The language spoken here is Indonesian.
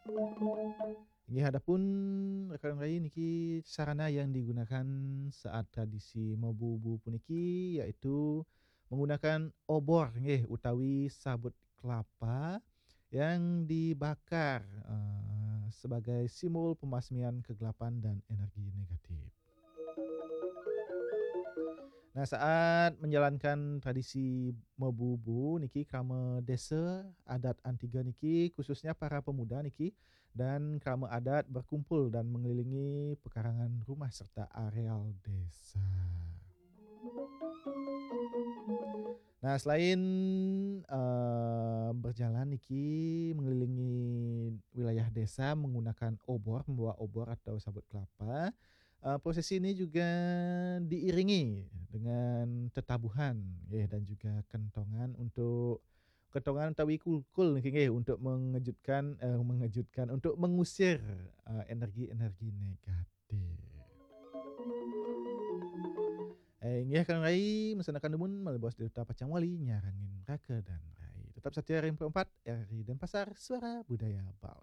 Inggih hadapun rekan lain niki sarana yang digunakan saat tradisi Mobu-Bu puniki yaitu menggunakan obor nggih utawi sabut kelapa yang dibakar, sebagai simbol pemasmian kegelapan dan energi negatif. Nah, saat menjalankan tradisi Mebubu niki krama desa adat Antiga niki khususnya para pemuda niki dan krama adat berkumpul dan mengelilingi pekarangan rumah serta areal desa. Nah, selain, berjalan niki mengelilingi wilayah desa menggunakan obor, membawa obor atau sabut kelapa, prosesi ini juga diiringi dengan tetabuhan nggih dan juga kentongan utawi kulkul niki nggih untuk mengejutkan untuk mengusir, energi-energi negatif. Inggih Kang Rai, mensanakan numun malibos Duta Pacang Wali, nyarangin Rake dan Rai. Tetap setia RI 4, RI Denpasar, Suara Budaya Bali.